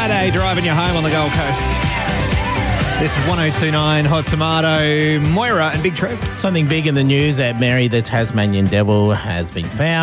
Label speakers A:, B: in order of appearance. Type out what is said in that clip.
A: Friday, driving you home on the Gold Coast. This is 1029 Hot Tomato, Moira and Big Trev.
B: Something big in the news that Mary the Tasmanian Devil has been found.